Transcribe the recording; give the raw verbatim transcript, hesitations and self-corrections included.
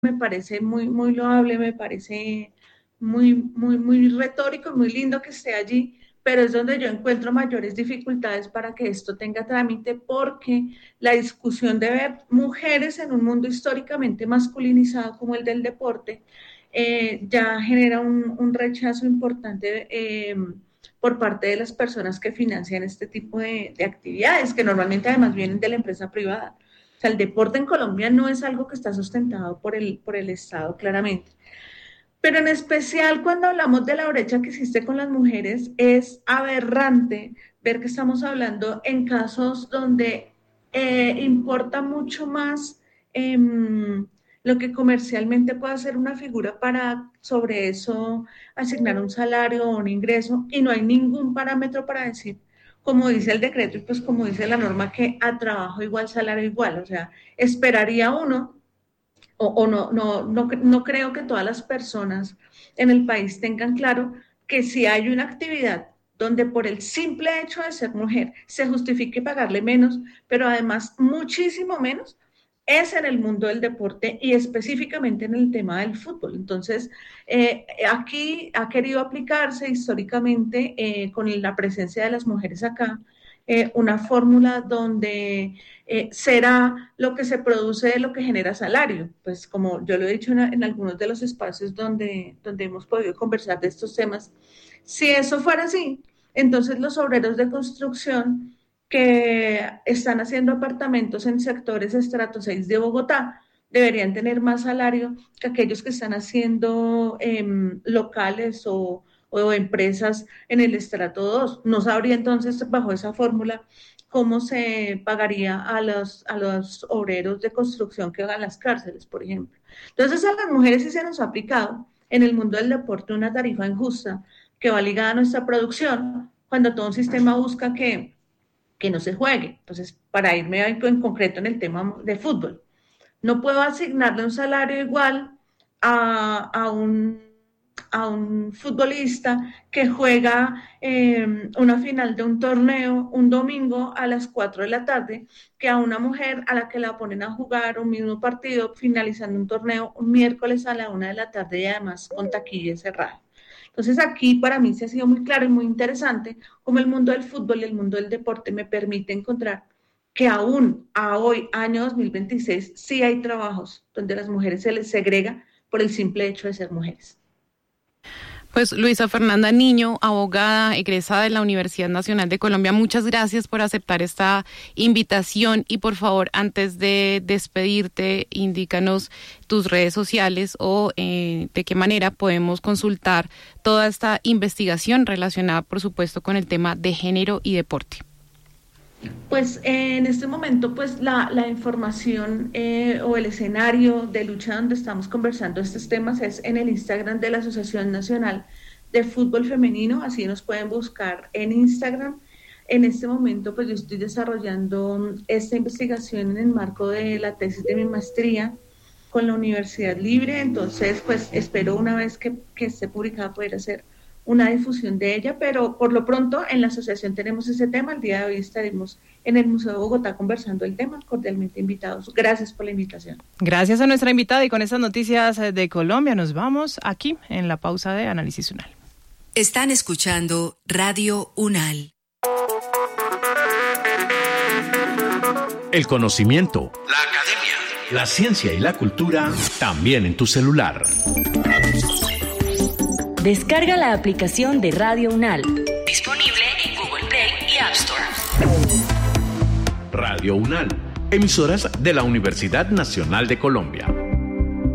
me parece muy, muy loable, me parece muy, muy, muy retórico, muy lindo que esté allí, pero es donde yo encuentro mayores dificultades para que esto tenga trámite, porque la discusión de ver mujeres en un mundo históricamente masculinizado como el del deporte eh, ya genera un, un rechazo importante eh, por parte de las personas que financian este tipo de, de actividades, que normalmente además vienen de la empresa privada. O sea, el deporte en Colombia no es algo que está sustentado por el, por el Estado, claramente. Pero en especial cuando hablamos de la brecha que existe con las mujeres, es aberrante ver que estamos hablando en casos donde eh, importa mucho más eh, lo que comercialmente puede ser una figura para sobre eso asignar un salario o un ingreso, y no hay ningún parámetro para decir, como dice el decreto y pues como dice la norma, que a trabajo igual, salario igual. O sea, esperaría uno o, o no, no, no, no creo que todas las personas en el país tengan claro que si hay una actividad donde por el simple hecho de ser mujer se justifique pagarle menos, pero además muchísimo menos, es en el mundo del deporte y específicamente en el tema del fútbol. Entonces, eh, aquí ha querido aplicarse históricamente eh, con la presencia de las mujeres acá, eh, una fórmula donde eh, será lo que se produce lo que genera salario. Pues como yo lo he dicho en, en algunos de los espacios donde, donde hemos podido conversar de estos temas, si eso fuera así, entonces los obreros de construcción que están haciendo apartamentos en sectores estrato seis de Bogotá deberían tener más salario que aquellos que están haciendo eh, locales o, o empresas en el estrato dos. No sabría entonces, bajo esa fórmula, cómo se pagaría a los, a los obreros de construcción que hagan las cárceles, por ejemplo. Entonces, a las mujeres sí se nos ha aplicado en el mundo del deporte una tarifa injusta que va ligada a nuestra producción, cuando todo un sistema busca que, que no se juegue. Entonces, para irme en concreto en el tema de fútbol, no puedo asignarle un salario igual a, a un a un futbolista que juega eh, una final de un torneo un domingo a las cuatro de la tarde, que a una mujer a la que la ponen a jugar un mismo partido finalizando un torneo un miércoles a la una de la tarde y además con taquilla cerrada. Entonces aquí para mí se ha sido muy claro y muy interesante cómo el mundo del fútbol y el mundo del deporte me permite encontrar que aún a hoy, año dos mil veintiséis, sí hay trabajos donde a las mujeres se les segrega por el simple hecho de ser mujeres. Pues Luisa Fernanda Niño, abogada egresada de la Universidad Nacional de Colombia, muchas gracias por aceptar esta invitación y por favor, antes de despedirte, indícanos tus redes sociales o eh, de qué manera podemos consultar toda esta investigación relacionada, por supuesto, con el tema de género y deporte. Pues eh, en este momento, pues la, la información eh, o el escenario de lucha donde estamos conversando estos temas es en el Instagram de la Asociación Nacional de Fútbol Femenino, así nos pueden buscar en Instagram. En este momento, pues yo estoy desarrollando esta investigación en el marco de la tesis de mi maestría con la Universidad Libre, entonces pues espero una vez que, que esté publicada poder hacer una difusión de ella, pero por lo pronto en la asociación tenemos ese tema. El día de hoy estaremos en el Museo de Bogotá conversando el tema, cordialmente invitados. Gracias por la invitación. Gracias a nuestra invitada, y con estas noticias de Colombia nos vamos aquí en la pausa de Análisis UNAL. Están escuchando Radio UNAL. El conocimiento, la academia, la ciencia y la cultura también en tu celular. Descarga la aplicación de Radio UNAL. Disponible en Google Play y App Store. Radio UNAL, emisoras de la Universidad Nacional de Colombia.